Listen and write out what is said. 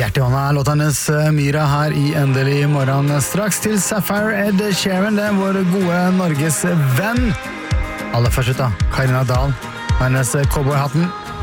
Hjertet i hånda låt hennes Myra her i Endelig morgen. Straks til Sapphire Ed Sheeran, det vår gode Norges venn. Aller først ut da, Karina Dahl, hennes cowboyhatten.